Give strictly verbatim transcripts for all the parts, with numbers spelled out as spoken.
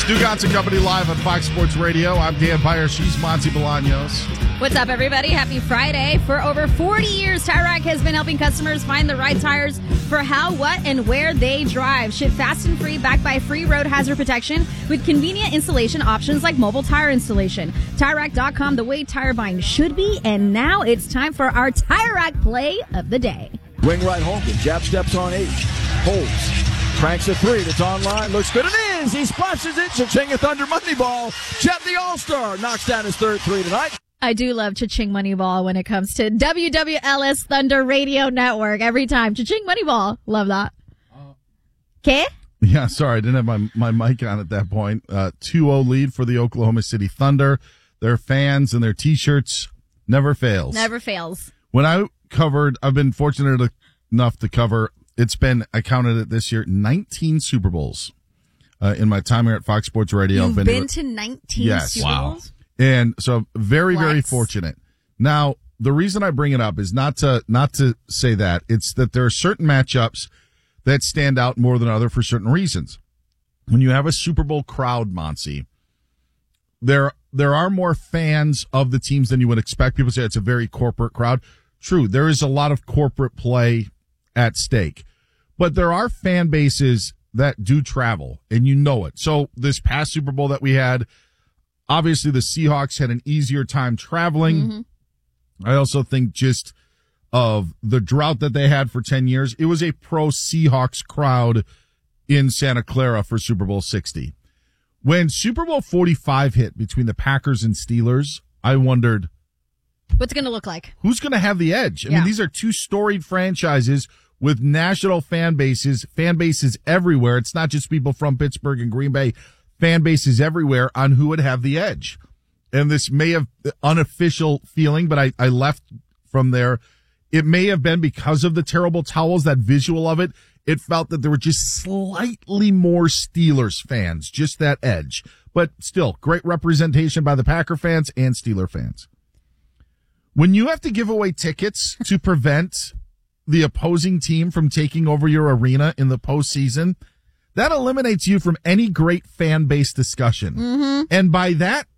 Stu Gatz and Company live on Fox Sports Radio. I'm Dan Beyer. She's Monty Bolaños. What's up, everybody? Happy Friday. For over forty years, Tire Rack has been helping customers find the right tires for how, what, and where they drive. Ship fast and free, backed by free road hazard protection with convenient installation options like mobile tire installation. Tire Rack dot com, the way tire buying should be. And now it's time for our Tire Rack play of the day. Wing right Holmgren. Jab steps on eight. Holds. Cranks a three. That's online. Looks good. It is. He splashes it. Cha-ching Thunder Moneyball. Chet the All-Star knocks down his third three tonight. I do love Cha-ching Moneyball when it comes to W W L S Thunder Radio Network. Every time. Cha-ching Moneyball. Love that. Okay? Yeah, sorry. I didn't have my, my mic on at that point. Uh, two oh lead for the Oklahoma City Thunder. Their fans and their T-shirts never fails. Never fails. When I covered, I've been fortunate enough to cover, it's been, I counted it this year, nineteen Super Bowls uh, in my time here at Fox Sports Radio. You've I've been, been to nineteen yes. Super Wow. Bowls? And so very, what? very fortunate. Now, the reason I bring it up is not to, not to say that. It's that there are certain matchups that stand out more than other for certain reasons. When you have a Super Bowl crowd, Monty, there, there are more fans of the teams than you would expect. People say it's a very corporate crowd. True, there is a lot of corporate play at stake, but there are fan bases that do travel, and you know it. So this past Super Bowl that we had, obviously the Seahawks had an easier time traveling. Mm-hmm. I also think just of the drought that they had for ten years, it was a pro Seahawks crowd in Santa Clara for Super Bowl sixty. When Super Bowl forty-five hit between the Packers and Steelers, I wondered, what's it going to look like? Who's going to have the edge? I yeah. mean, these are two storied franchises with national fan bases, fan bases everywhere. It's not just people from Pittsburgh and Green Bay, fan bases everywhere on who would have the edge. And this may have unofficial feeling, but I, I left from there. It may have been because of the terrible towels, that visual of it. It felt that there were just slightly more Steelers fans, just that edge. But still, great representation by the Packer fans and Steeler fans. When you have to give away tickets to prevent the opposing team from taking over your arena in the postseason, that eliminates you from any great fan base discussion. Mm-hmm. And by that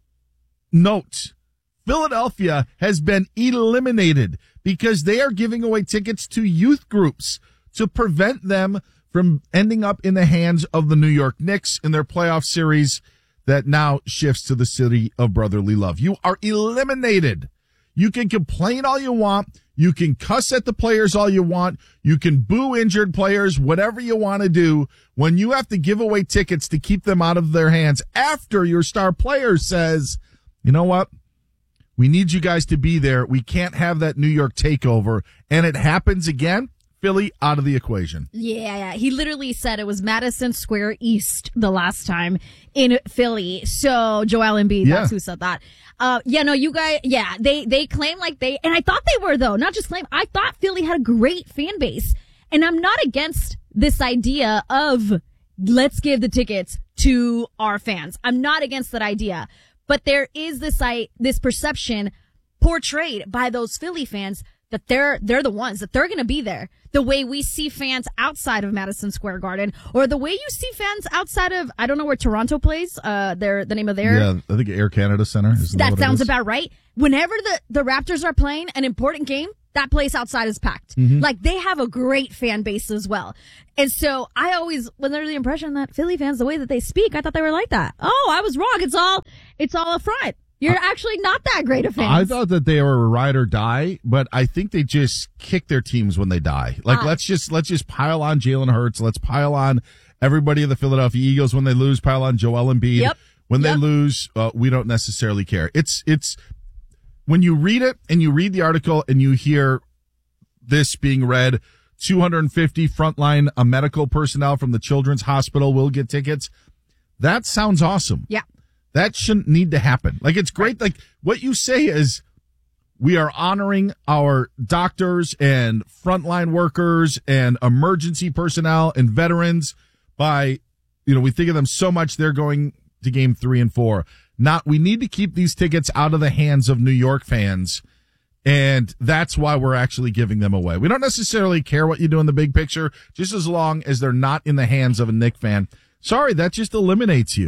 note, Philadelphia has been eliminated because they are giving away tickets to youth groups to prevent them from ending up in the hands of the New York Knicks in their playoff series that now shifts to the city of brotherly love. You are eliminated. You can complain all you want. You can cuss at the players all you want. You can boo injured players, whatever you want to do. When you have to give away tickets to keep them out of their hands after your star player says, you know what? We need you guys to be there. We can't have that New York takeover. And it happens again. Philly out of the equation. Yeah, he literally said it was Madison Square East the last time in Philly. So Joel Embiid, yeah. that's who said that. Uh, yeah, no, you guys, yeah, they, they claim like they, and I thought they were though, not just claim. I thought Philly had a great fan base, and I'm not against this idea of let's give the tickets to our fans. I'm not against that idea, but there is this, I, this perception portrayed by those Philly fans that they're, they're the ones, that they're going to be there. The way we see fans outside of Madison Square Garden, or the way you see fans outside of, I don't know where Toronto plays, uh, their, the name of their. Yeah, I think Air Canada Center. Isn't that that sounds it is? about right. Whenever the, the Raptors are playing an important game, that place outside is packed. Mm-hmm. Like, they have a great fan base as well. And so I always was under the impression that Philly fans, the way that they speak, I thought they were like that. Oh, I was wrong. It's all, it's all a front. You're actually not that great a fan. I thought that they were a ride or die, but I think they just kick their teams when they die. Like, ah. let's just, let's just pile on Jalen Hurts. Let's pile on everybody of the Philadelphia Eagles when they lose, pile on Joel Embiid. Yep. When yep. they lose, uh, we don't necessarily care. It's, it's, when you read it and you read the article and you hear this being read, two hundred fifty frontline uh, medical personnel from the Children's Hospital will get tickets. That sounds awesome. Yeah. That shouldn't need to happen. Like, it's great. Like, what you say is we are honoring our doctors and frontline workers and emergency personnel and veterans by, you know, we think of them so much they're going to game three and four. Not, we need to keep these tickets out of the hands of New York fans. And that's why we're actually giving them away. We don't necessarily care what you do in the big picture, just as long as they're not in the hands of a Knick fan. Sorry, that just eliminates you.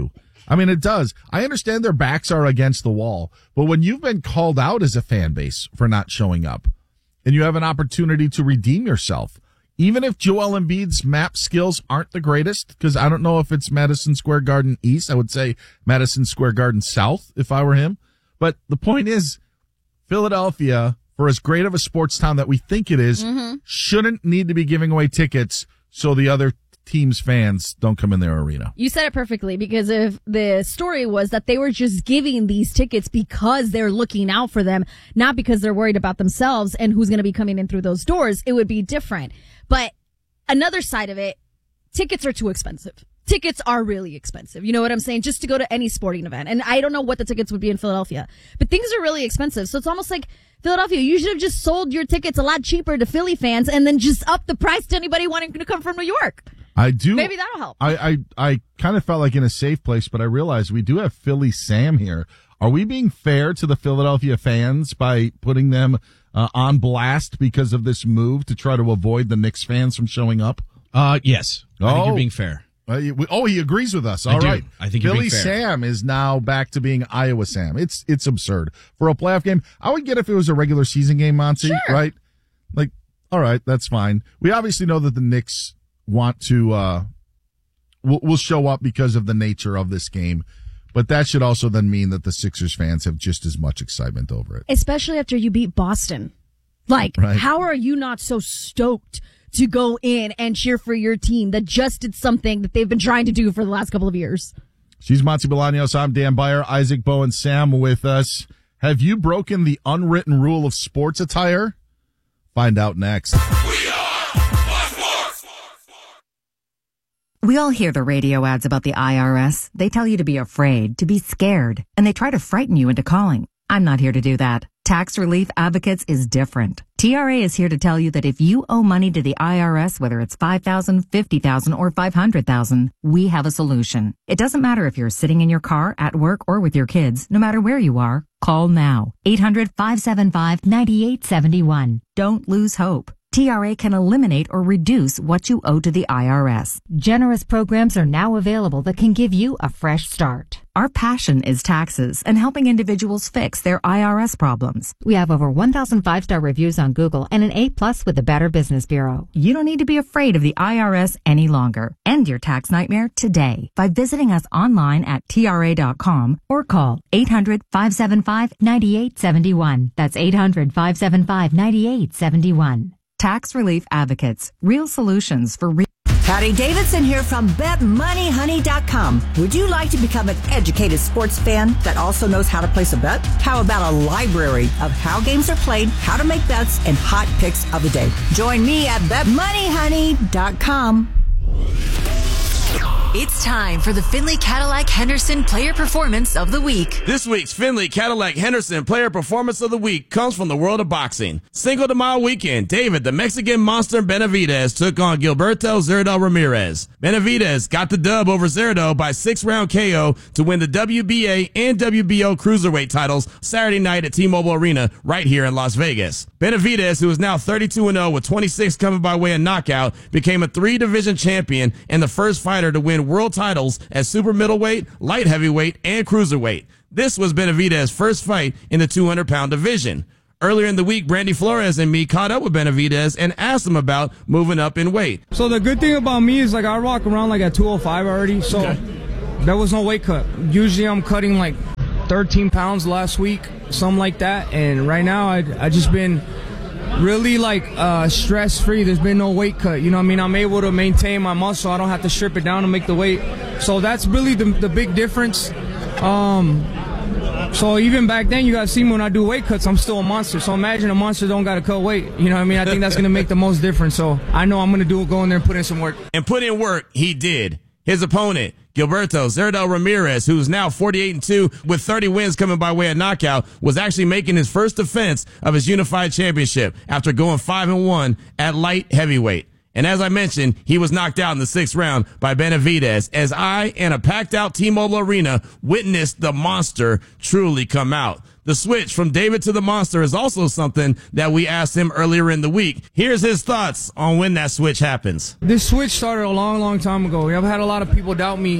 I mean, it does. I understand their backs are against the wall, but when you've been called out as a fan base for not showing up and you have an opportunity to redeem yourself, even if Joel Embiid's map skills aren't the greatest, because I don't know if it's Madison Square Garden East, I would say Madison Square Garden South if I were him. But the point is, Philadelphia, for as great of a sports town that we think it is, mm-hmm. shouldn't need to be giving away tickets so the other team's fans don't come in their arena. You said it perfectly, because if the story was that they were just giving these tickets because they're looking out for them, not because they're worried about themselves and who's going to be coming in through those doors, it would be different. But another side of it, tickets are too expensive. Tickets are really expensive. You know what I'm saying? Just to go to any sporting event. And I don't know what the tickets would be in Philadelphia, but things are really expensive. So it's almost like, Philadelphia, you should have just sold your tickets a lot cheaper to Philly fans and then just up the price to anybody wanting to come from New York. I do. Maybe that'll help. I, I, I kind of felt like in a safe place, but I realized we do have Philly Sam here. Are we being fair to the Philadelphia fans by putting them uh, on blast because of this move to try to avoid the Knicks fans from showing up? Uh, yes. Oh. I think you're being fair. Uh, we, oh, he agrees with us. All I right. Do. I think you're Philly being fair. Sam is now back to being Iowa Sam. It's it's absurd. For a playoff game, I would get if it was a regular season game, Monty, sure. right? Like, all right, that's fine. We obviously know that the Knicks want to uh will, will show up because of the nature of this game. But that should also then mean that the Sixers fans have just as much excitement over it. Especially after you beat Boston. Like, right. How are you not so stoked to go in and cheer for your team that just did something that they've been trying to do for the last couple of years? She's Monty Bolaños. I'm Dan Beyer. Isaac Bowen Sam with us. Have you broken the unwritten rule of sports attire? Find out next. We are Fox Sports. We all hear the radio ads about the I R S. They tell you to be afraid, to be scared, and they try to frighten you into calling. I'm not here to do that. Tax Relief Advocates is different. T R A is here to tell you that if you owe money to the I R S, whether it's five thousand dollars, fifty thousand dollars, or five hundred thousand dollars, we have a solution. It doesn't matter if you're sitting in your car, at work, or with your kids. No matter where you are, call now. eight hundred, five seven five, nine eight seven one. Don't lose hope. T R A can eliminate or reduce what you owe to the I R S. Generous programs are now available that can give you a fresh start. Our passion is taxes and helping individuals fix their I R S problems. We have over one thousand five-star reviews on Google and an A plus with the Better Business Bureau. You don't need to be afraid of the I R S any longer. End your tax nightmare today by visiting us online at T R A dot com or call eight hundred, five seven five, nine eight seven one. That's eight hundred, five seven five, nine eight seven one. Tax Relief Advocates. Real solutions for real. Patty Davidson here from Bet Money Honey dot com. Would you like to become an educated sports fan that also knows how to place a bet? How about a library of how games are played, how to make bets, and hot picks of the day? Join me at Bet Money Honey dot com. It's time for the Finley Cadillac Henderson Player Performance of the Week. This week's Finley Cadillac Henderson Player Performance of the Week comes from the world of boxing. Cinco de Mayo weekend, David the Mexican Monster Benavidez took on Gilberto Zerdo Ramirez. Benavidez got the dub over Zerdo by six-round K O to win the W B A and W B O Cruiserweight titles Saturday night at T-Mobile Arena right here in Las Vegas. Benavidez, who is now thirty-two and oh with twenty-six coming by way of knockout, became a three-division champion and the first fighter to win world titles at super middleweight, light heavyweight, and cruiserweight. This was Benavidez's first fight in the two hundred pound division. Earlier in the week, Brandy Flores and me caught up with Benavidez and asked him about moving up in weight. So the good thing about me is like I rock around like at two oh five already, so okay. There was no weight cut. Usually I'm cutting like thirteen pounds last week, something like that, and right now I I just been really like uh, stress free. There's been no weight cut. You know what I mean? I'm able to maintain my muscle. I don't have to strip it down to make the weight. So that's really the, the big difference. Um, so even back then, you guys see me when I do weight cuts, I'm still a monster. So imagine a monster don't got to cut weight. You know what I mean? I think that's going to make the most difference. So I know I'm going to do it, go in there and put in some work. And put in work, he did. His opponent, Gilberto Zerdo Ramirez, who's now forty-eight and two with thirty wins coming by way of knockout, was actually making his first defense of his unified championship after going five and one at light heavyweight. And as I mentioned, he was knocked out in the sixth round by Benavidez as I and a packed out T-Mobile Arena witnessed the monster truly come out. The switch from David to the monster is also something that we asked him earlier in the week. Here's his thoughts on when that switch happens. This switch started a long, long time ago. I've had a lot of people doubt me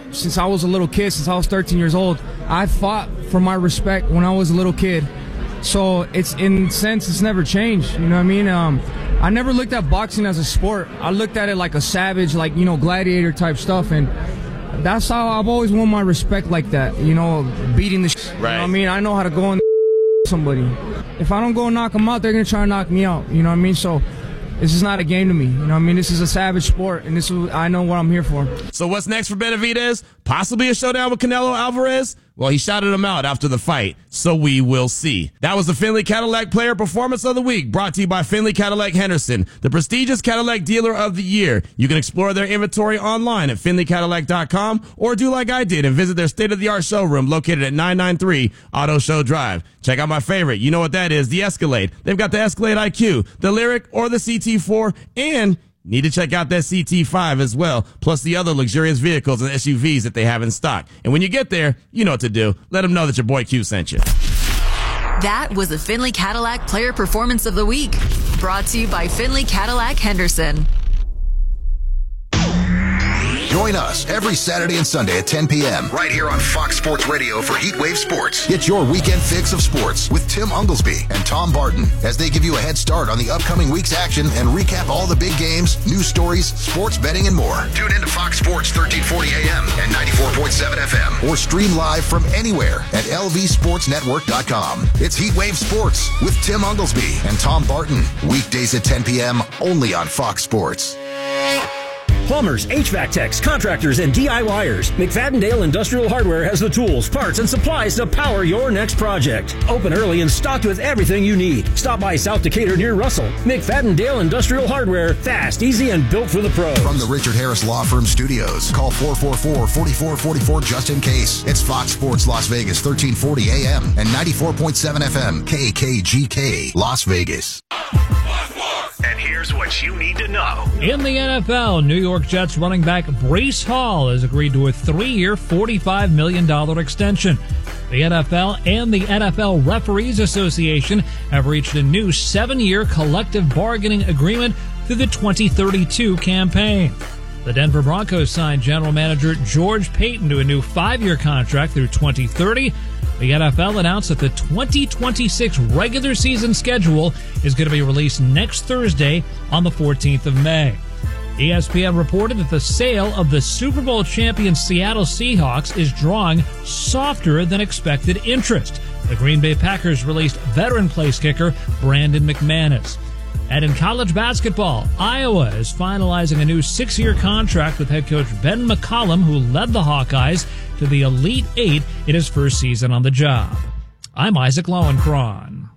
since I was a little kid, since I was thirteen years old. I fought for my respect when I was a little kid. So it's, in a sense, it's never changed. You know what I mean? Um, I never looked at boxing as a sport. I looked at it like a savage, like, you know, gladiator type stuff. And that's how I've always won my respect like that, you know, beating the shit. Right. You know what I mean? I know how to go and somebody. If I don't go and knock them out, they're going to try and knock me out. You know what I mean? So this is not a game to me. You know what I mean? This is a savage sport, and this is, I know what I'm here for. So what's next for Benavidez? Possibly a showdown with Canelo Alvarez? Well, he shouted him out after the fight, so we will see. That was the Finley Cadillac Player Performance of the Week, brought to you by Finley Cadillac Henderson, the prestigious Cadillac Dealer of the Year. You can explore their inventory online at finley cadillac dot com or do like I did and visit their state-of-the-art showroom located at nine ninety-three Auto Show Drive. Check out my favorite. You know what that is, the Escalade. They've got the Escalade I Q, the Lyric, or the C T four, and need to check out that C T five as well, plus the other luxurious vehicles and S U Vs that they have in stock. And when you get there, you know what to do. Let them know that your boy Q sent you. That was the Finley Cadillac Player Performance of the Week, brought to you by Finley Cadillac Henderson. Join us every Saturday and Sunday at ten p.m. right here on Fox Sports Radio for Heatwave Sports. Get your weekend fix of sports with Tim Unglesby and Tom Barton as they give you a head start on the upcoming week's action and recap all the big games, news stories, sports betting, and more. Tune in to Fox Sports thirteen forty A M and ninety-four point seven F M or stream live from anywhere at L V sports network dot com. It's Heatwave Sports with Tim Unglesby and Tom Barton. Weekdays at ten p.m. only on Fox Sports. Plumbers, H V A C techs, contractors, and DIYers. McFadden-Dale Industrial Hardware has the tools, parts, and supplies to power your next project. Open early and stocked with everything you need. Stop by South Decatur near Russell. McFadden-Dale Industrial Hardware. Fast, easy, and built for the pros. From the Richard Harris Law Firm Studios, call four four four, four four four four just in case. It's Fox Sports Las Vegas, thirteen forty A M and ninety-four point seven F M, K K G K, Las Vegas. And here's what you need to know. In the N F L, New York Jets running back Breece Hall has agreed to a three-year, forty-five million dollars extension. The N F L and the N F L Referees Association have reached a new seven-year collective bargaining agreement through the twenty thirty-two campaign. The Denver Broncos signed general manager George Paton to a new five-year contract through twenty thirty. The N F L announced that the twenty twenty-six regular season schedule is going to be released next Thursday on the fourteenth of May. E S P N reported that the sale of the Super Bowl champion Seattle Seahawks is drawing softer than expected interest. The Green Bay Packers released veteran place kicker Brandon McManus. And in college basketball, Iowa is finalizing a new six-year contract with head coach Ben McCollum, who led the Hawkeyes to the Elite Eight in his first season on the job. I'm Isaac Lowenkron.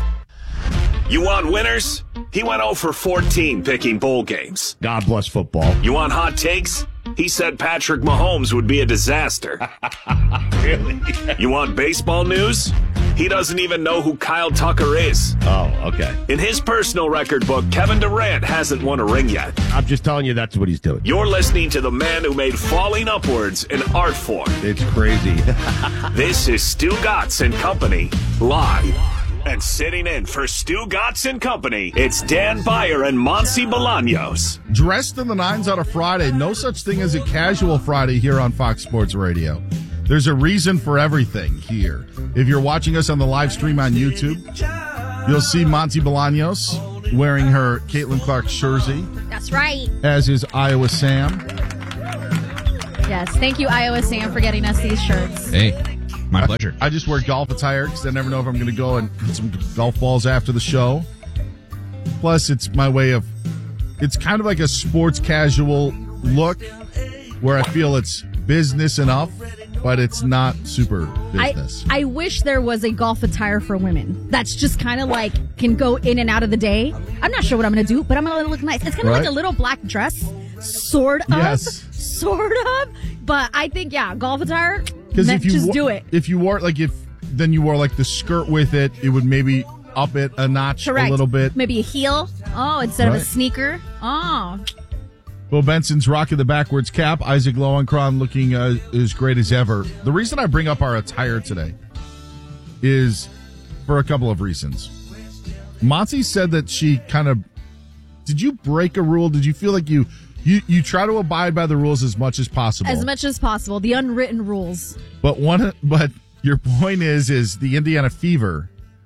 You want winners? He went oh for fourteen picking bowl games. God bless football. You want hot takes? He said Patrick Mahomes would be a disaster. Really? You want baseball news? He doesn't even know who Kyle Tucker is. Oh, okay. In his personal record book, Kevin Durant hasn't won a ring yet. I'm just telling you that's what he's doing. You're listening to the man who made falling upwards an art form. It's crazy. This is Stu Gatz and Company, live. And sitting in for Stu Gatz and Company, it's Dan Beyer and Monty Bolaños. Dressed in the nines on a Friday. No such thing as a casual Friday here on Fox Sports Radio. There's a reason for everything here. If you're watching us on the live stream on YouTube, you'll see Monty Bolaños wearing her Caitlin Clark jersey. That's right. As is Iowa Sam. Yes, thank you, Iowa Sam, for getting us these shirts. Hey, my pleasure. I, I just wear golf attire because I never know if I'm going to go and hit some golf balls after the show. Plus, it's my way of, it's kind of like a sports casual look where I feel it's business enough, but it's not super business. I, I wish there was a golf attire for women. That's just kind of like can go in and out of the day. I'm not sure what I'm going to do, but I'm going to look nice. It's kind of right? like a little black dress, sort of. Yes. Sort of. But I think, yeah, golf attire, Because if you just wo- do it. If you wore, like, if then you wore, like, the skirt with it, it would maybe up it a notch Correct. a little bit. Maybe a heel. Oh, instead Right. of a sneaker. Oh. Will Benson's rocking the backwards cap. Isaac Lowenkron looking uh, as great as ever. The reason I bring up our attire today is for a couple of reasons. Monty said that she kind of, did you break a rule? Did you feel like you You you try to abide by the rules as much as possible. As much as possible. The unwritten rules. But one but your point is is the Indiana Fever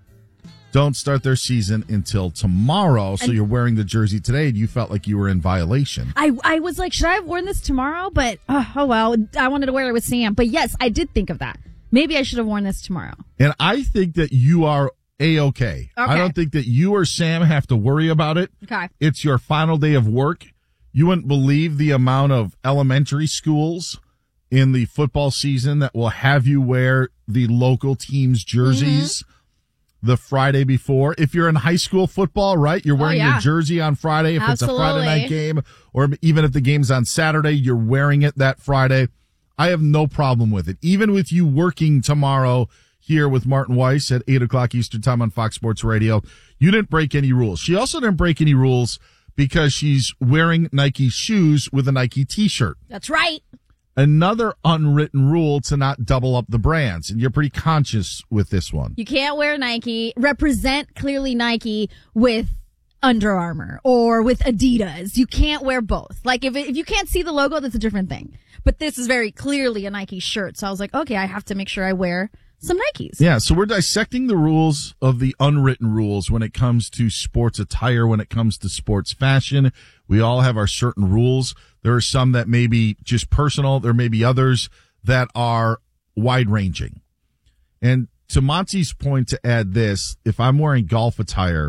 don't start their season until tomorrow, so And- you're wearing the jersey today and you felt like you were in violation. I, I was like, should I have worn this tomorrow? But, oh, oh well, I wanted to wear it with Sam. But yes, I did think of that. Maybe I should have worn this tomorrow. And I think that you are A-okay. I Okay. don't think that you or Sam have to worry about it. Okay. It's your final day of work. You wouldn't believe the amount of elementary schools in the football season that will have you wear the local team's jerseys Mm-hmm. the Friday before. If you're in high school football, right, you're wearing Oh, yeah. your jersey on Friday. If it's a Friday Absolutely. night game, or even if the game's on Saturday, you're wearing it that Friday. I have no problem with it. Even with you working tomorrow here with Martin Weiss at eight o'clock Eastern Time on Fox Sports Radio, you didn't break any rules. She also didn't break any rules because she's wearing Nike shoes with a Nike t-shirt. That's right. Another unwritten rule to not double up the brands. And you're pretty conscious with this one. You can't wear Nike, represent clearly Nike with Under Armour or with Adidas. You can't wear both. Like, if it, if you can't see the logo, that's a different thing. But this is very clearly a Nike shirt. So I was like, okay, I have to make sure I wear some Nikes. Yeah, so we're dissecting the rules of the unwritten rules when it comes to sports attire, when it comes to sports fashion. We all have our certain rules. There are some that may be just personal. There may be others that are wide-ranging. And to Monty's point, to add this, if I'm wearing golf attire,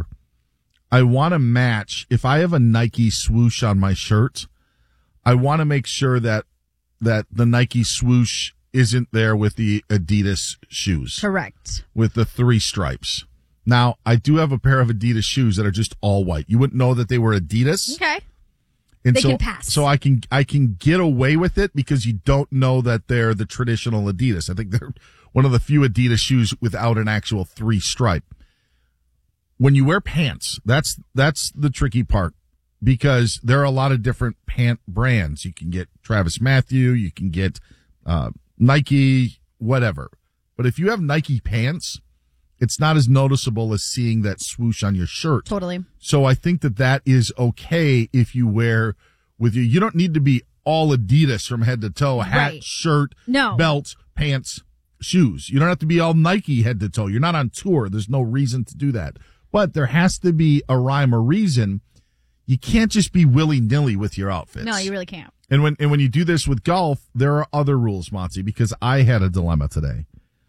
I want to match. If I have a Nike swoosh on my shirt, I want to make sure that that the Nike swoosh isn't there with the Adidas shoes. Correct. With the three stripes. Now, I do have a pair of Adidas shoes that are just all white. You wouldn't know that they were Adidas. Okay. And They so, can pass. So I can I can get away with it because you don't know that they're the traditional Adidas. I think they're one of the few Adidas shoes without an actual three stripe. When you wear pants, that's that's the tricky part because there are a lot of different pant brands. You can get Travis Matthew, you can get uh, Nike, whatever. But if you have Nike pants, it's not as noticeable as seeing that swoosh on your shirt. Totally. So I think that that is okay if you wear with you. You don't need to be all Adidas from head to toe, hat, Right. shirt, No. belt, pants, shoes. You don't have to be all Nike head to toe. You're not on tour. There's no reason to do that. But there has to be a rhyme or reason. You can't just be willy-nilly with your outfits. No, you really can't. And when and when you do this with golf, there are other rules, Monty, because I had a dilemma today.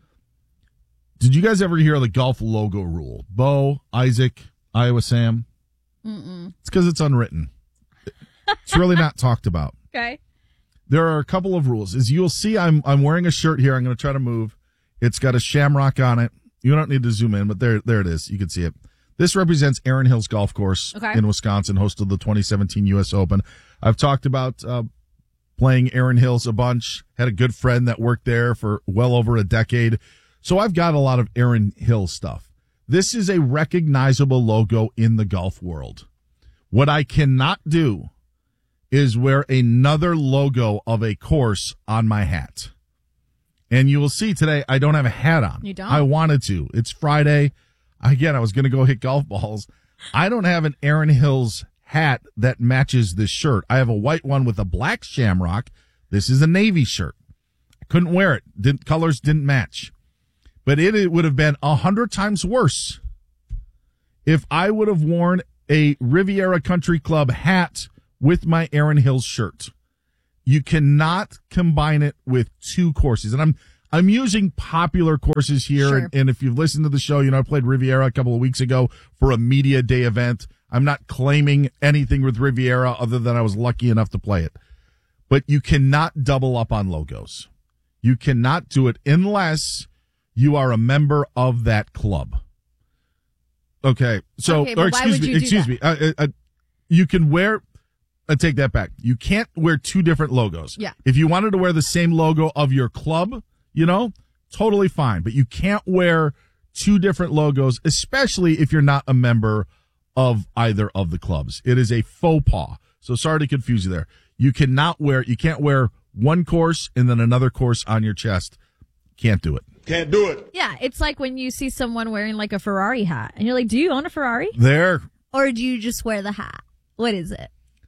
Did you guys ever hear the golf logo rule? Bo, Isaac, Iowa Sam? Mm-mm. It's because it's unwritten. It's really not talked about. Okay. There are a couple of rules. As you'll see, I'm I'm wearing a shirt here. I'm going to try to move. It's got a shamrock on it. You don't need to zoom in, but there there it is. You can see it. This represents Erin Hills Golf Course Okay. in Wisconsin, host of the twenty seventeen U S Open. I've talked about uh, playing Erin Hills a bunch. Had a good friend that worked there for well over a decade. So I've got a lot of Erin Hills stuff. This is a recognizable logo in the golf world. What I cannot do is wear another logo of a course on my hat. And you will see today I don't have a hat on. You don't? I wanted to. It's Friday. Again, I was going to go hit golf balls. I don't have an Erin Hills hat that matches this shirt. I have a white one with a black shamrock. This is a navy shirt. I couldn't wear it. Didn't, colors didn't match. But it, it would have been a hundred times worse if I would have worn a Riviera Country Club hat with my Erin Hills shirt. You cannot combine it with two courses. And I'm I'm using popular courses here. Sure. And, and if you've listened to the show, you know, I played Riviera a couple of weeks ago for a media day event. I'm not claiming anything with Riviera other than I was lucky enough to play it. But you cannot double up on logos. You cannot do it unless you are a member of that club. Okay. So, Okay, or but why excuse would me, you do excuse that? me. Uh, uh, uh, you can wear, I take that back. You can't wear two different logos. Yeah. If you wanted to wear the same logo of your club, you know, totally fine. But you can't wear two different logos, especially if you're not a member of either of the clubs. It is a faux pas. So sorry to confuse you there. You cannot wear, you can't wear one course and then another course on your chest. Can't do it. Can't do it. Yeah, it's like when you see someone wearing like a Ferrari hat and you're like, do you own a Ferrari? There. Or do you just wear the hat? What is it?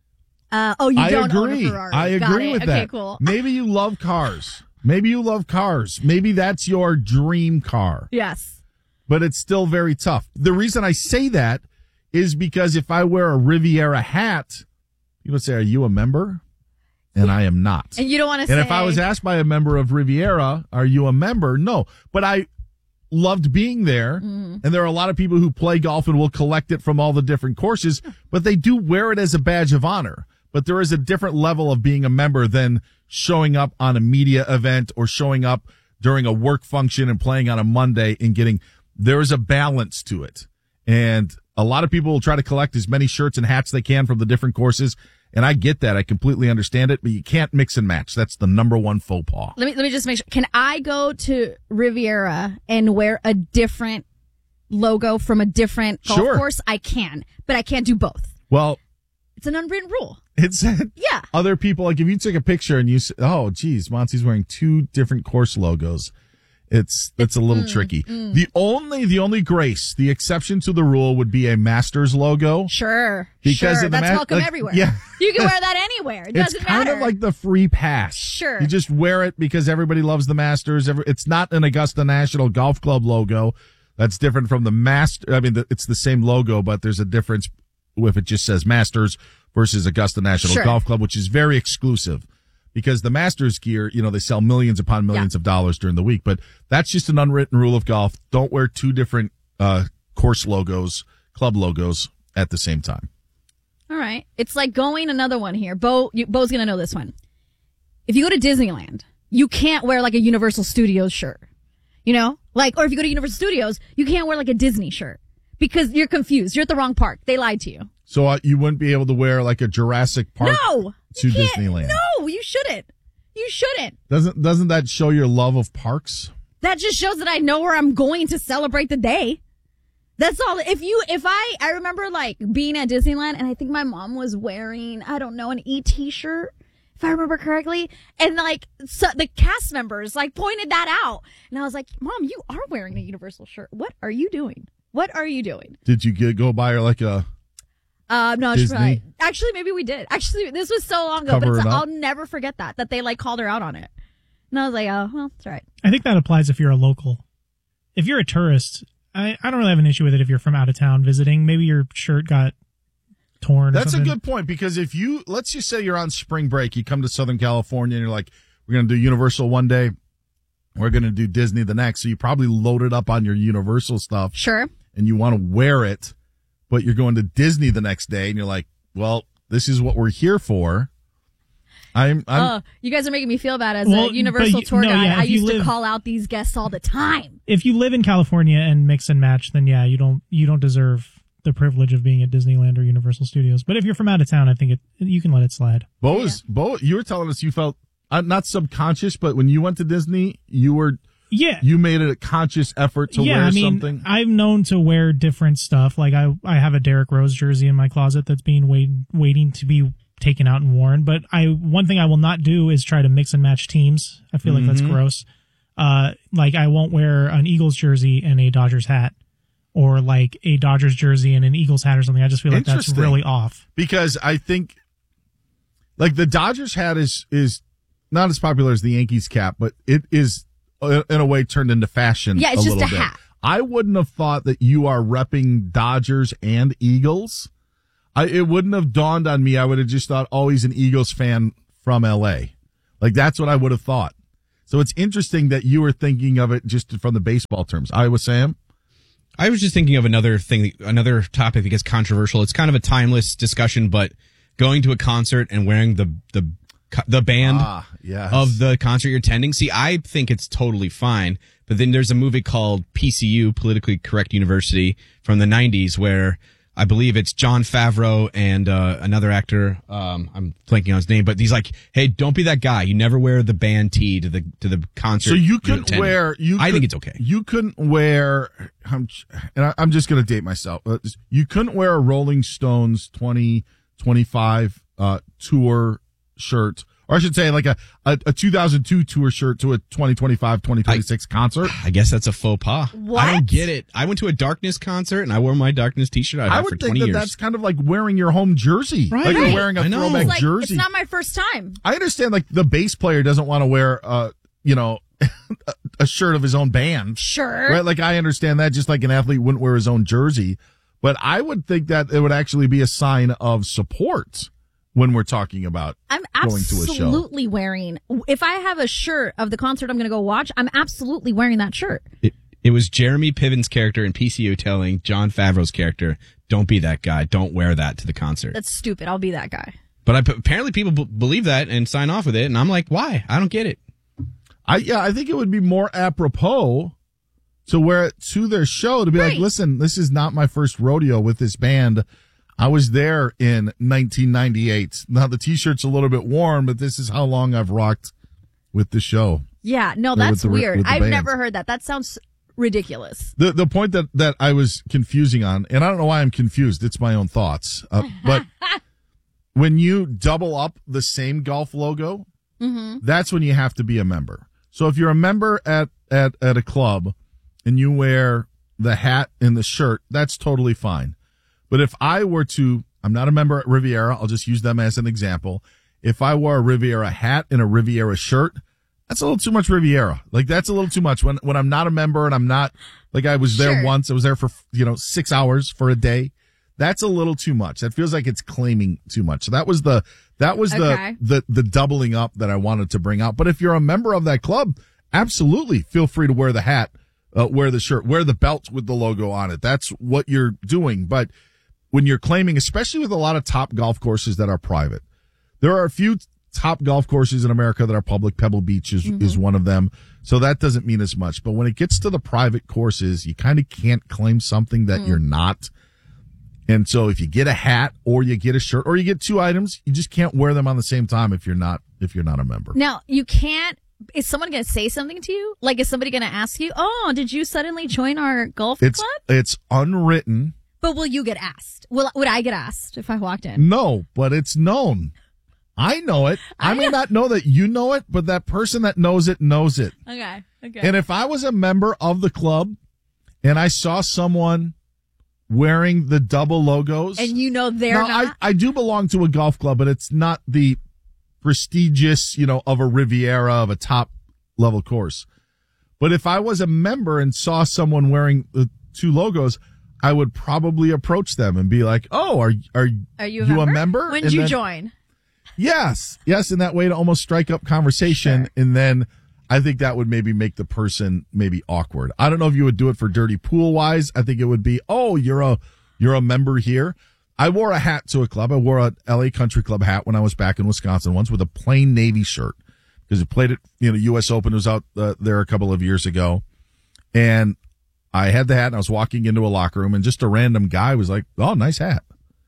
Uh, oh, you I don't own agree. a Ferrari. I Got agree it. with okay, that. Cool. Maybe you love cars. Maybe you love cars. Maybe that's your dream car. Yes. But it's still very tough. The reason I say that is because if I wear a Riviera hat, people say, "Are you a member?" And I am not. And you don't want to say. And if I was asked by a member of Riviera, "Are you a member?" No. But I loved being there. Mm. And there are a lot of people who play golf and will collect it from all the different courses, but they do wear it as a badge of honor. But there is a different level of being a member than showing up on a media event or showing up during a work function and playing on a Monday and getting, there is a balance to it. And a lot of people will try to collect as many shirts and hats they can from the different courses. And I get that. I completely understand it, but you can't mix and match. That's the number one faux pas. Let me, let me just make sure. Can I go to Riviera and wear a different logo from a different golf Sure. course? I can, but I can't do both. Well, It's an unwritten rule. it's Yeah. other people, like if you take a picture and you say, oh, geez, Monty's wearing two different course logos. It's, that's a little Mm, tricky. mm. The only, the only grace, the exception to the rule would be a Masters logo. Sure. Because sure. of the That's ma- welcome like, everywhere. yeah. You can wear that anywhere. It It's doesn't kind matter. of like the free pass. Sure. You just wear it because everybody loves the Masters. Every, it's not an Augusta National Golf Club logo. That's different from the Master. I mean, the, it's the same logo, but there's a difference if it just says Masters versus Augusta National Sure. Golf Club, which is very exclusive. Because the Masters gear, you know, they sell millions upon millions Yeah. of dollars during the week, but that's just an unwritten rule of golf. Don't wear two different uh, course logos, club logos at the same time. All right. It's like going another one here. Bo, you, Bo's going to know this one. If you go to Disneyland, you can't wear like a Universal Studios shirt. You know? Like, or if you go to Universal Studios, you can't wear like a Disney shirt because you're confused. You're at the wrong park. They lied to you. So uh, you wouldn't be able to wear like a Jurassic Park No! to You can't- Disneyland. No, you shouldn't. You shouldn't. Doesn't doesn't that show your love of parks? That just shows that I know where I'm going to celebrate the day. That's all. If you, if I, I remember like being at Disneyland and I think my mom was wearing, I don't know, an E T shirt, if I remember correctly. And like, so the cast members like pointed that out. And I was like, Mom, you are wearing a Universal shirt. What are you doing? What are you doing? Did you get go buy her like a Uh, no, Disney? she probably, actually, maybe we did. Actually, this was so long ago, Cover but it's, it up? I'll never forget that, that they like called her out on it. And I was like, oh, well, it's all right. I think that applies if you're a local. If you're a tourist, I, I don't really have an issue with it if you're from out of town visiting. Maybe your shirt got torn or That's a something. good point because if you, let's just say you're on spring break, you come to Southern California and you're like, we're going to do Universal one day, we're going to do Disney the next. So you probably loaded up on your Universal stuff. Sure. And you want to wear it, but you're going to Disney the next day and you're like, well, this is what we're here for. I'm, I'm, Oh, you guys are making me feel bad as Well, a Universal but you- tour no, guide. yeah, I if you used to live- call out these guests all the time. If you live in California and mix and match, then yeah, you don't you don't deserve the privilege of being at Disneyland or Universal Studios. But if you're from out of town, I think it you can let it slide. Bo is, Bo, you were telling us you felt uh, not subconscious, but when you went to Disney, you were, Yeah. you made it a conscious effort to yeah, wear I mean, something. I'm known to wear different stuff. Like I, I have a Derrick Rose jersey in my closet that's being wait, waiting to be taken out and worn. But I, one thing I will not do is try to mix and match teams. I feel like that's Mhm. gross. Uh, like I won't wear an Eagles jersey and a Dodgers hat, or like a Dodgers jersey and an Eagles hat or something. I just feel like that's Interesting. really off. Because I think, like the Dodgers hat is is not as popular as the Yankees cap, but it is uh, in a way turned into fashion. Yeah, it's a just little a bit. hat. I wouldn't have thought that you are repping Dodgers and Eagles. I, it wouldn't have dawned on me. I would have just thought, oh, he's an Eagles fan from L A. Like that's what I would have thought. So it's interesting that you were thinking of it just from the baseball terms. Iowa Sam? I was just thinking of another thing, another topic that gets controversial. It's kind of a timeless discussion, but going to a concert and wearing the the the band Ah, yes. of the concert you're attending. See, I think it's totally fine. But then there's a movie called P C U, Politically Correct University, from the nineties, where I believe it's Jon Favreau and uh, another actor. Um, I'm blanking on his name, but he's like, "Hey, don't be that guy. You never wear the band tee to the to the concert." So you you're couldn't attending." wear. You I could- think it's okay. You couldn't wear. I'm, and I, I'm just going to date myself. Uh, You couldn't wear a Rolling Stones twenty twenty-five uh, tour shirt, Or I should say like a, a, a two thousand two tour shirt to a twenty twenty-five, twenty twenty-six I, concert. I guess that's a faux pas. What? I don't get it. I went to a Darkness concert and I wore my Darkness t-shirt I've I had would for think twenty that years. that's kind of like wearing your home jersey. Right. Like Right. you're wearing a I know. throwback It's like, jersey. it's not my first time. I understand like the bass player doesn't want to wear, uh, you know, a shirt of his own band. Sure. Right? Like I understand that just like an athlete wouldn't wear his own jersey. But I would think that it would actually be a sign of support when we're talking about I'm going to a show. absolutely wearing. If I have a shirt of the concert I'm going to go watch, I'm absolutely wearing that shirt. It, it was Jeremy Piven's character in P C U telling Jon Favreau's character, don't be that guy. Don't wear that to the concert. That's stupid. I'll be that guy. But I, apparently people b- believe that and sign off with it. And I'm like, why? I don't get it. I yeah, I think it would be more apropos to wear it to their show to be Right. like, listen, this is not my first rodeo with this band. I was there in nineteen ninety-eight. Now the t-shirt's a little bit worn, but this is how long I've rocked with the show. Yeah, no, Or that's with the- weird. with the I've band. never heard that. That sounds ridiculous. The the point that, that I was confusing on, and I don't know why I'm confused, it's my own thoughts, uh, but when you double up the same golf logo, Mm-hmm. that's when you have to be a member. So if you're a member at, at, at a club and you wear the hat and the shirt, that's totally fine. But if I were to, I'm not a member at Riviera, I'll just use them as an example. If I wore a Riviera hat and a Riviera shirt, that's a little too much Riviera. Like that's a little too much when, when I'm not a member and I'm not, like I was there Sure. once, I was there for, you know, six hours for a day. That's a little too much. That feels like it's claiming too much. So that was the, that was Okay. the, the, the doubling up that I wanted to bring out. But if you're a member of that club, absolutely feel free to wear the hat, uh, wear the shirt, wear the belt with the logo on it. That's what you're doing. But when you're claiming, especially with a lot of top golf courses that are private, there are a few top golf courses in America that are public. Pebble Beach is, Mm-hmm. is one of them. So that doesn't mean as much. But when it gets to the private courses, you kind of can't claim something that Mm. you're not. And so if you get a hat or you get a shirt or you get two items, you just can't wear them on the same time if you're not, if you're not a member. Now, you can't. Is someone going to say something to you? Like, is somebody going to ask you, oh, did you suddenly join our golf It's, club? it's unwritten. But will you get asked? Will Would I get asked if I walked in? No, but it's known. I know it. I, I may know. not know that you know it, but that person that knows it knows it. Okay. Okay. And if I was a member of the club and I saw someone wearing the double logos, And you know they're now, not. I, I do belong to a golf club, but it's not the prestigious, you know, of a Riviera, of a top level course. But if I was a member and saw someone wearing the two logos, I would probably approach them and be like, "Oh, are are, Are you a you member? a member?" When And did you then- join? Yes, yes, in that way to almost strike up conversation, and then I think that would maybe make the person maybe awkward. I don't know if you would do it for dirty pool wise. I think it would be, oh, you're a you're a member here. I wore a hat to a club. I wore a L A Country Club hat when I was back in Wisconsin once with a plain Navy shirt because it played at you know U S Open. It was out uh, there a couple of years ago, and I had the hat and I was walking into a locker room and just a random guy was like, "Oh, nice hat."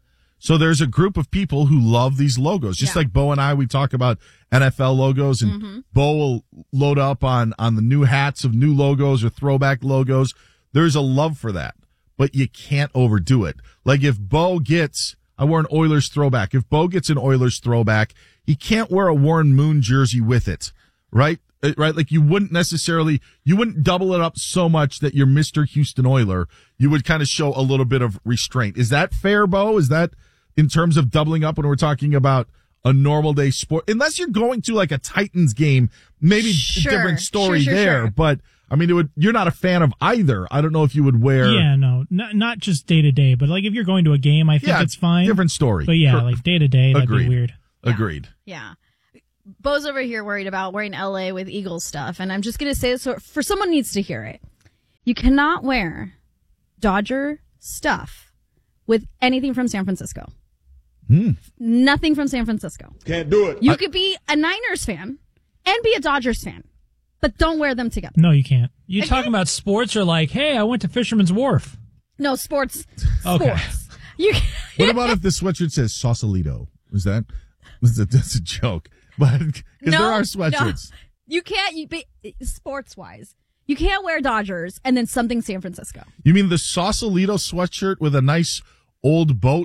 So there's a group of people who love these logos. Just Yeah. like Bo and I, we talk about N F L logos, and Mm-hmm. Bo will load up on, on the new hats of new logos or throwback logos. There's a love for that, but you can't overdo it. Like if Bo gets, I wore an Oilers throwback. If Bo gets an Oilers throwback, he can't wear a Warren Moon jersey with it, right? Uh, Right? Like you wouldn't necessarily, you wouldn't double it up so much that you're Mister Houston Oiler. You would kind of show a little bit of restraint. Is that fair, Bo? Is that in terms of doubling up when we're talking about a normal day sport? Unless you're going to like a Titans game, maybe Sure. a different story Sure, sure, there. sure. But I mean, it would, you're not a fan of either. I don't know if you would wear. Yeah, no, not not just day to day, but like if you're going to a game, I think Yeah, it's fine. different story. But yeah, Cor- like day to day, that'd Agreed. be weird. Agreed. Yeah. Bo's over here worried about wearing L A with Eagles stuff, and I'm just going to say this so for someone needs to hear it. You cannot wear Dodger stuff with anything from San Francisco. Hmm. Nothing from San Francisco. Can't do it. You could be a Niners fan and be a Dodgers fan, but don't wear them together. No, you can't. You talking about sports or like, hey, I went to Fisherman's Wharf? No, sports. Okay. Sports. You What about if the sweatshirt says Sausalito? Is that, that's a, that's a joke. But, because no, there are sweatshirts. No. You can't, you be, sports wise, you can't wear Dodgers and then something San Francisco. You mean the Sausalito sweatshirt with a nice old boat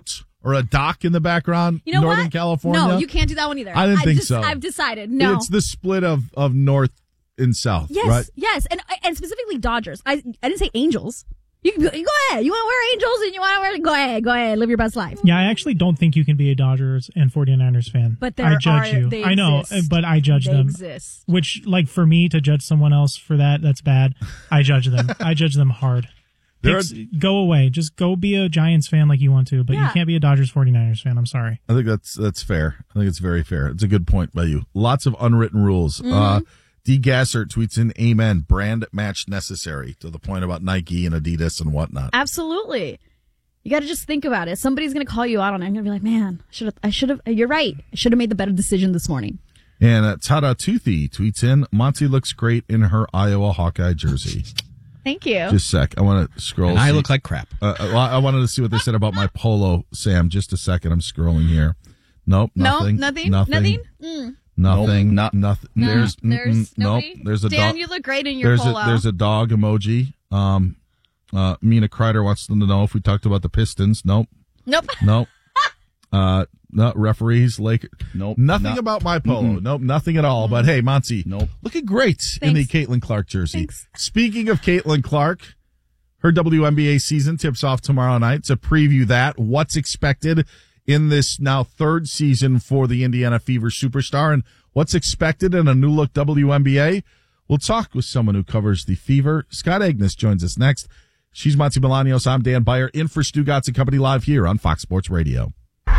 or a dock in the background. You know Northern what? California. No, you can't do that one either. I didn't think just, so. I've decided. No. It's the split of, of North and South, yes, right? yes, and and specifically Dodgers. I I didn't say Angels. You can, you go ahead. You want to wear Angels and you want to wear. Go ahead. Go ahead. Live your best life. Yeah, I actually don't think you can be a Dodgers and 49ers fan. But there I judge are, you. they I know, exist. but I judge They them. exist. Which, like, for me to judge someone else for that, that's bad. I judge them. I judge them hard. Picks, go away. Just go be a Giants fan like you want to, but Yeah. you can't be a Dodgers 49ers fan. I'm sorry. I think that's that's fair. I think it's very fair. It's a good point by you. Lots of unwritten rules. Mm-hmm. Uh, D. Gasser tweets in, amen, brand match necessary, to the point about Nike and Adidas and whatnot. Absolutely. You got to just think about it. Somebody's going to call you out on it. I'm going to be like, man, I should have, I should have, you're right. I should have made the better decision this morning. And uh, Tada Toothy tweets in, Monty looks great in her Iowa Hawkeye jersey. Thank you. Just a sec. I want to scroll. And I see- look like crap. Uh, well, I wanted to see what they said about my polo, Sam. Just a second. I'm scrolling here. Nope. No, Nothing. nothing, Nothing. nothing. Mm. Nothing. Not nothing. No, there's mm-mm, there's nope. nobody. There's a Dan, dog. you look great in your there's polo. A, there's a dog emoji. Um, uh, Mina Kreider wants them to know if we talked about the Pistons. Nope. Nope. Nope. uh, no referees. Lake. Nope. Nothing not- about my polo. Mm-mm. Nope. Nothing at all. But hey, Monty. Nope. Looking great in the Caitlin Clark jersey. Speaking of Caitlin Clark, her W N B A season tips off tomorrow night. To preview that, what's expected in this now third season for the Indiana Fever superstar, and what's expected in a new look W N B A? We'll talk with someone who covers the Fever. Scott Agnes joins us next. She's Monty Bolaños. I'm Dan Beyer, in for Stu Gotts and Company live here on Fox Sports Radio.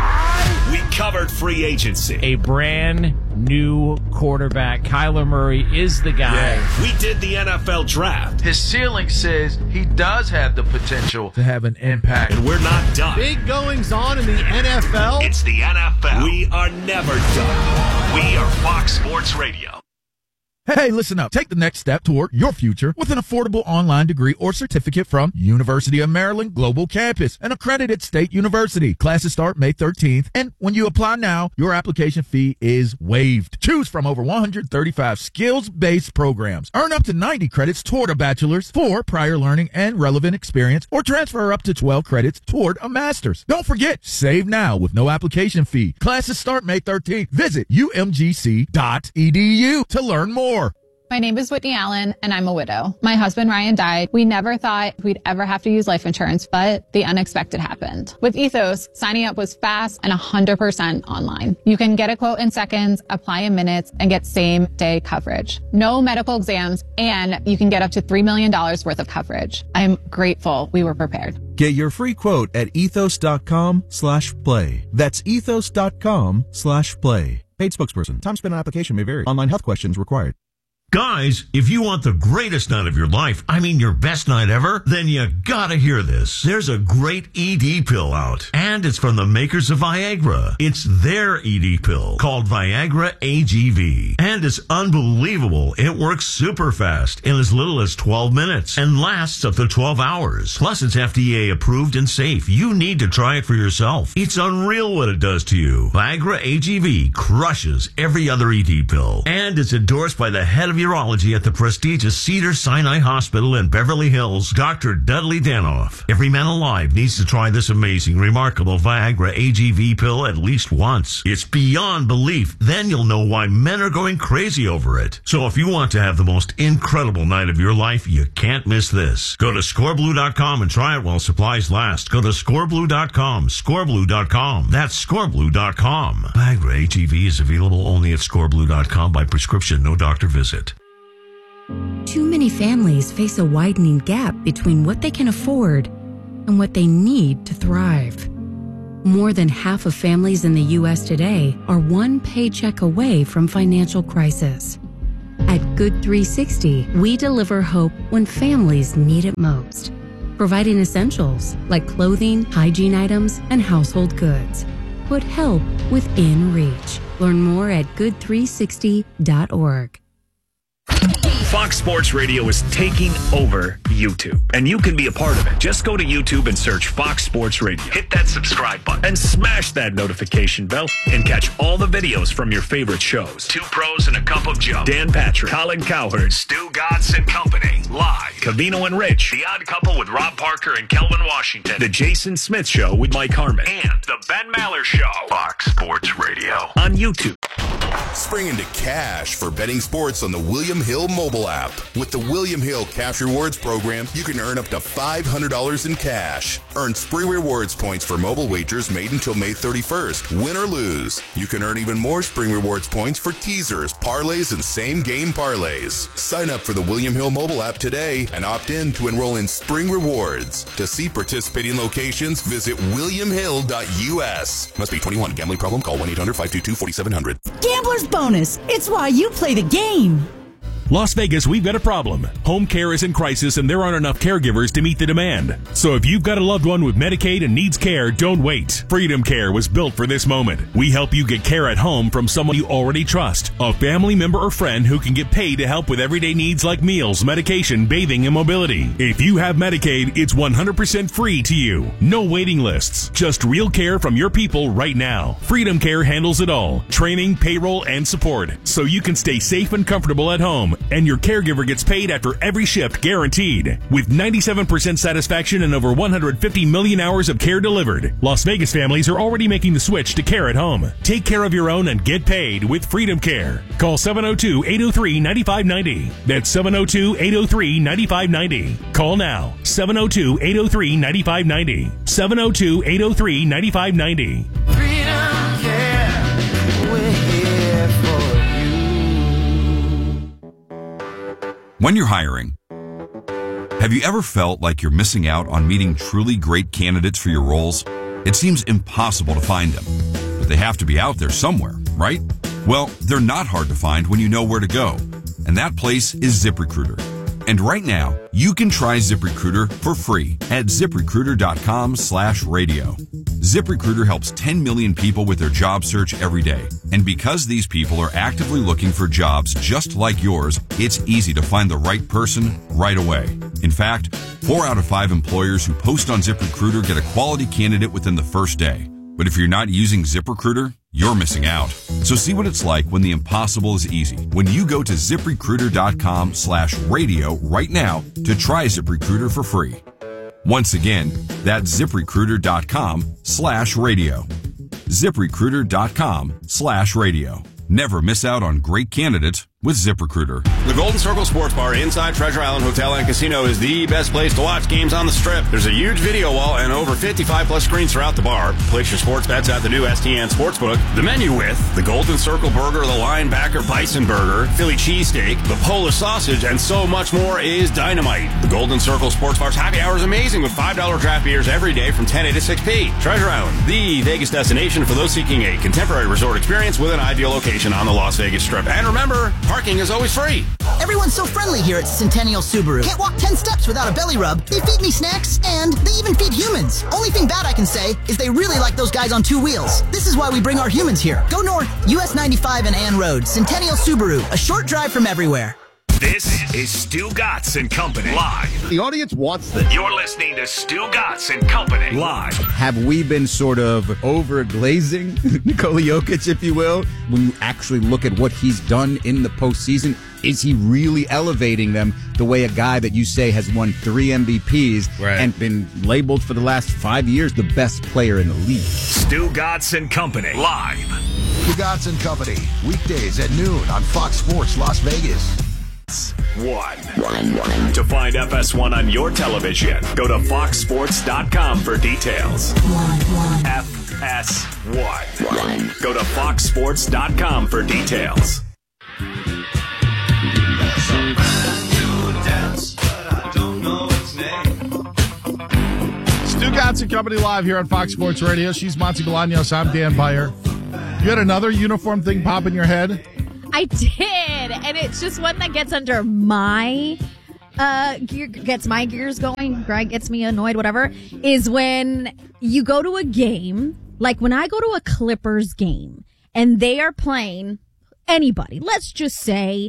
We covered free agency. A brand new quarterback. Kyler Murray is the guy. We did the N F L draft. His ceiling says he does have the potential to have an impact. And we're not done. Big goings on in the N F L. It's the N F L. We are never done. We are Fox Sports Radio. Hey, listen up. Take the next step toward your future with an affordable online degree or certificate from University of Maryland Global Campus, an accredited state university. Classes start May thirteenth, and when you apply now, your application fee is waived. Choose from over one hundred thirty-five skills-based programs. Earn up to ninety credits toward a bachelor's for prior learning and relevant experience, or transfer up to twelve credits toward a master's. Don't forget, save now with no application fee. Classes start May thirteenth. Visit U M G C dot E D U to learn more. My name is Whitney Allen, and I'm a widow. My husband, Ryan, died. We never thought we'd ever have to use life insurance, but the unexpected happened. With Ethos, signing up was fast and one hundred percent online. You can get a quote in seconds, apply in minutes, and get same-day coverage. No medical exams, and you can get up to three million dollars worth of coverage. I'm grateful we were prepared. Get your free quote at ethos.com slash play. That's ethos.com slash play. Paid spokesperson. Time spent on application may vary. Online health questions required. Guys, if you want the greatest night of your life, I mean your best night ever, then you gotta hear this. There's a great E D pill out, and it's from the makers of Viagra. It's their E D pill called Viagra A G V, and it's unbelievable. It works super fast in as little as twelve minutes and lasts up to twelve hours. Plus, it's F D A approved and safe. You need to try it for yourself. It's unreal what it does to you. Viagra A G V crushes every other E D pill, and it's endorsed by the head of urology at the prestigious Cedars-Sinai Hospital in Beverly Hills, Doctor Dudley Danoff. Every man alive needs to try this amazing, remarkable Viagra A G V pill at least once. It's beyond belief. Then you'll know why men are going crazy over it. So if you want to have the most incredible night of your life, you can't miss this. Go to score blue dot com and try it while supplies last. Go to score blue dot com, score blue dot com. That's score blue dot com. Viagra A G V is available only at score blue dot com by prescription, no doctor visit. Too many families face a widening gap between what they can afford and what they need to thrive. More than half of families in the U S today are one paycheck away from financial crisis. At Good three sixty, we deliver hope when families need it most, providing essentials like clothing, hygiene items, and household goods. Put help within reach. Learn more at good three sixty dot org. Fox Sports Radio is taking over YouTube, and you can be a part of it. Just go to YouTube and search Fox Sports Radio. Hit that subscribe button and smash that notification bell and catch all the videos from your favorite shows. Two Pros and a Cup of Joe. Dan Patrick, Colin Cowherd, Stu Gatz and Company. Live. Cavino and Rich. The Odd Couple with Rob Parker and Kelvin Washington. The Jason Smith Show with Mike Harmon. And The Ben Maller Show. Fox Sports Radio. On YouTube. Spring into cash for betting sports on the William Hill mobile app. With the William Hill Cash Rewards program, you can earn up to five hundred dollars in cash. Earn Spring Rewards points for mobile wagers made until May thirty-first. Win or lose. You can earn even more Spring Rewards points for teasers, parlays, and same-game parlays. Sign up for the William Hill mobile app today and opt in to enroll in Spring Rewards. To see participating locations, visit william hill dot u s. Must be twenty-one. Gambling problem? Call one eight hundred five two two four seven zero zero. Gambler's Bonus. It's why you play the game. Las Vegas, we've got a problem. Home care is in crisis and there aren't enough caregivers to meet the demand. So if you've got a loved one with Medicaid and needs care, don't wait. Freedom Care was built for this moment. We help you get care at home from someone you already trust. A family member or friend who can get paid to help with everyday needs like meals, medication, bathing, and mobility. If you have Medicaid, it's one hundred percent free to you. No waiting lists. Just real care from your people right now. Freedom Care handles it all. Training, payroll, and support. So you can stay safe and comfortable at home. And your caregiver gets paid after every shift, guaranteed. With ninety-seven percent satisfaction and over one hundred fifty million hours of care delivered, Las Vegas families are already making the switch to care at home. Take care of your own and get paid with Freedom Care. Call seven oh two, eight oh three, nine five nine oh. That's seven oh two, eight oh three, nine five nine oh. Call now. seven oh two, eight oh three, nine five nine oh. seven oh two, eight oh three, nine five nine oh. Freedom Care, we're here for you. When you're hiring, have you ever felt like you're missing out on meeting truly great candidates for your roles? It seems impossible to find them, but they have to be out there somewhere, right? Well, they're not hard to find when you know where to go, and that place is ZipRecruiter. And right now, you can try ZipRecruiter for free at ZipRecruiter.com slash radio. ZipRecruiter helps ten million people with their job search every day. And because these people are actively looking for jobs just like yours, it's easy to find the right person right away. In fact, four out of five employers who post on ZipRecruiter get a quality candidate within the first day. But if you're not using ZipRecruiter, you're missing out. So see what it's like when the impossible is easy. When you go to ZipRecruiter.com slash radio right now to try ZipRecruiter for free. Once again, that's ZipRecruiter.com slash radio. ZipRecruiter.com slash radio. Never miss out on great candidates with ZipRecruiter. The Golden Circle Sports Bar inside Treasure Island Hotel and Casino is the best place to watch games on the Strip. There's a huge video wall and over fifty-five plus screens throughout the bar. Place your sports bets at the new S T N Sportsbook. The menu with the Golden Circle Burger, the Linebacker Bison Burger, Philly Cheesesteak, the Polish Sausage, and so much more is dynamite. The Golden Circle Sports Bar's happy hour is amazing with five dollar draft beers every day from ten a to six p. Treasure Island, the Vegas destination for those seeking a contemporary resort experience with an ideal location on the Las Vegas Strip. And remember, parking is always free. Everyone's so friendly here at Centennial Subaru. Can't walk ten steps without a belly rub. They feed me snacks, and they even feed humans. Only thing bad I can say is they really like those guys on two wheels. This is why we bring our humans here. Go north, U S ninety-five and Ann Road. Centennial Subaru, a short drive from everywhere. This is Stu Gatz and Company live. The audience wants this. You're listening to Stu Gatz and Company live. Have we been sort of over-glazing Nikola Jokic, if you will? When you actually look at what he's done in the postseason, is he really elevating them the way a guy that you say has won three M V Ps right. and been labeled for the last five years the best player in the league? Stu Gatz and Company live. Stu Gatz and Company, weekdays at noon on Fox Sports Las Vegas. One. One, one. To find F S one on your television, go to fox sports dot com for details. One, one. F S one. One. Go to fox sports dot com for details. Stu Gatz and Company live here on Fox Sports Radio. She's Monty Bolaños. I'm Dan Beyer. You had another uniform thing pop in your head? I did, and it's just one that gets under my uh gear, gets my gears going, right? Gets me annoyed, whatever. Is when you go to a game, like when I go to a Clippers game, and they are playing anybody. Let's just say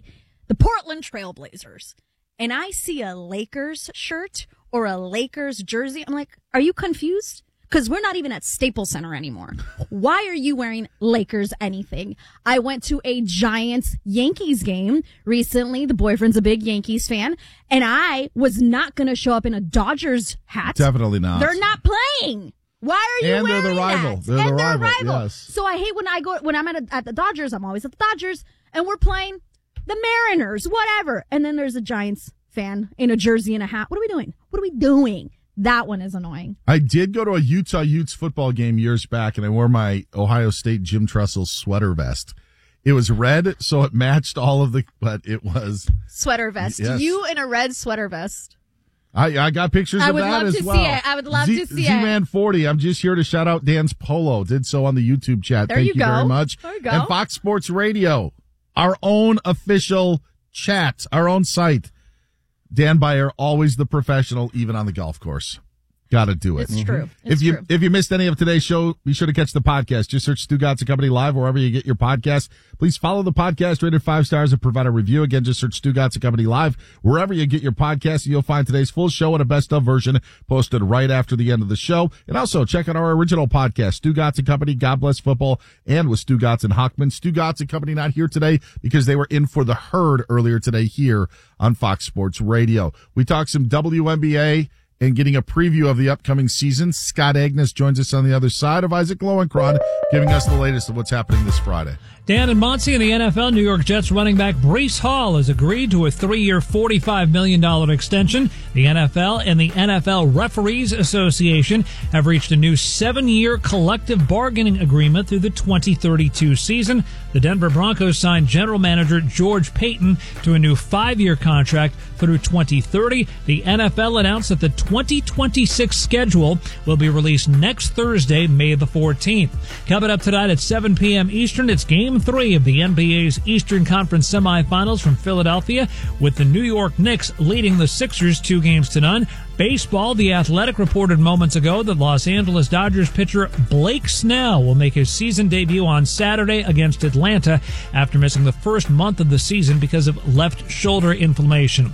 the Portland Trailblazers, and I see a Lakers shirt or a Lakers jersey, I'm like, are you confused? Because we're not even at Staples Center anymore. Why are you wearing Lakers anything? I went to a Giants Yankees game recently. The boyfriend's a big Yankees fan. And I was not going to show up in a Dodgers hat. Definitely not. They're not playing. Why are you and wearing they're the rival. that? They're and the they're rival, rival. yes. So I hate when I go, when I'm at, a, at the Dodgers, I'm always at the Dodgers, and we're playing the Mariners, whatever. And then there's a Giants fan in a jersey and a hat. What are we doing? What are we doing? That one is annoying. I did go to a Utah Utes football game years back, and I wore my Ohio State Jim Tressel sweater vest. It was red, so it matched all of the, but it was. Sweater vest. Yes. You in a red sweater vest. I, I got pictures I of would that love as to well. see it. I would love Z, to see Z-Man it. forty. I'm just here to shout out Dan's Polo. Did so on the YouTube chat. There Thank you you, go. very much. There you go. And Fox Sports Radio, our own official chat, our own site. Dan Beyer, always the professional, even on the golf course. Got to do it. It's true. It's if you true. if you missed any of today's show, be sure to catch the podcast. Just search Stugotz and Company Live wherever you get your podcast. Please follow the podcast, rated five stars, and provide a review. Again, just search Stugotz and Company Live wherever you get your podcast. You'll find today's full show and a best of version posted right after the end of the show. And also check out our original podcast, Stugotz and Company, God Bless Football, and with Stugotz and Hockman. Stugotz and Company not here today because they were in for the herd earlier today here on Fox Sports Radio. We talked some W N B A. And getting a preview of the upcoming season, Scott Agnes joins us on the other side of Isaac Lowenkron, giving us the latest of what's happening this Friday. Dan and Monty in the N F L. New York Jets running back Breece Hall has agreed to a three-year, forty-five million dollars extension. The N F L and the N F L Referees Association have reached a new seven-year collective bargaining agreement through the twenty thirty-two season. The Denver Broncos signed general manager George Payton to a new five-year contract through twenty thirty. The N F L announced that the twenty twenty-six schedule will be released next Thursday, May the fourteenth. Coming up tonight at seven p.m. Eastern, it's Game three of the N B A's Eastern Conference semifinals from Philadelphia, with the New York Knicks leading the Sixers two games to none. Baseball, The Athletic reported moments ago that Los Angeles Dodgers pitcher Blake Snell will make his season debut on Saturday against Atlanta after missing the first month of the season because of left shoulder inflammation.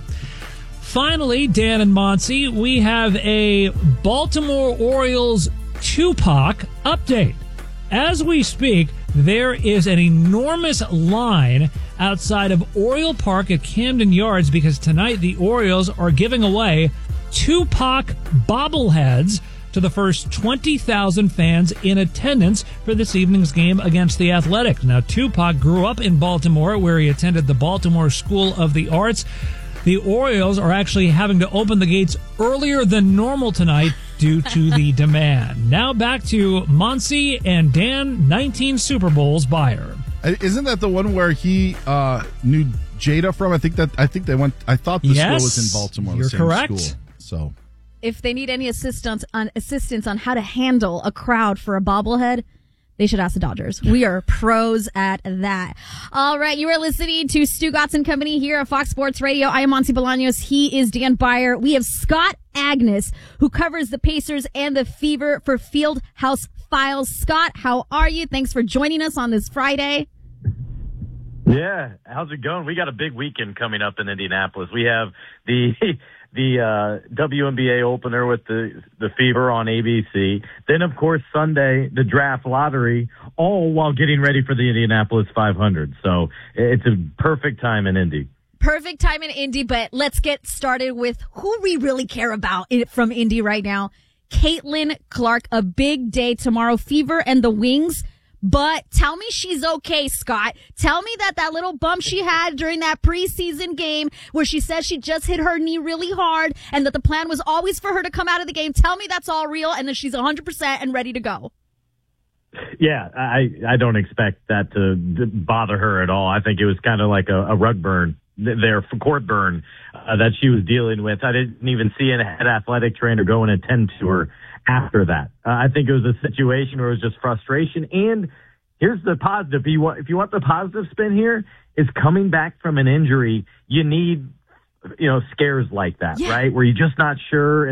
Finally, Dan and Monty, we have a Baltimore Orioles Tupac update. As we speak, there is an enormous line outside of Oriole Park at Camden Yards because tonight the Orioles are giving away Tupac bobbleheads to the first twenty thousand fans in attendance for this evening's game against the Athletic. Now, Tupac grew up in Baltimore, where he attended the Baltimore School of the Arts. The Orioles are actually having to open the gates earlier than normal tonight due to the demand. Now back to Monty and Dan, nineteen Super Bowls buyer. Isn't that the one where he uh, knew Jada from? I think that I think they went. I thought the Yes, school was in Baltimore. you're the same correct. School, so If they need any assistance on assistance on how to handle a crowd for a bobblehead, they should ask the Dodgers. We are pros at that. All right, you are listening to Stugotz and Company here at Fox Sports Radio. I am Monty Bolaños. He is Dan Beyer. We have Scott Agnes, who covers the Pacers and the Fever for Fieldhouse Files. Scott, how are you? Thanks for joining us on this Friday. Yeah, how's it going? We got a big weekend coming up in Indianapolis. We have the the uh, W N B A opener with the the Fever on A B C. Then, of course, Sunday, the draft lottery, all while getting ready for the Indianapolis five hundred. So it's a perfect time in Indy. Perfect time in Indy, but let's get started with who we really care about from Indy right now. Caitlin Clark, a big day tomorrow. Fever and the Wings. But tell me she's okay, Scott. Tell me that that little bump she had during that preseason game where she says she just hit her knee really hard and that the plan was always for her to come out of the game. Tell me that's all real and that she's one hundred percent and ready to go. Yeah, I, I don't expect that to bother her at all. I think it was kind of like a, a rug burn there, court burn uh, that she was dealing with. I didn't even see a head athletic trainer go and attend to her after that. Uh, I think it was a situation where it was just frustration. And here's the positive. If you want, if you want the positive spin here, is coming back from an injury, you need, you know, scares like that, Yeah. right? Where you're just not sure.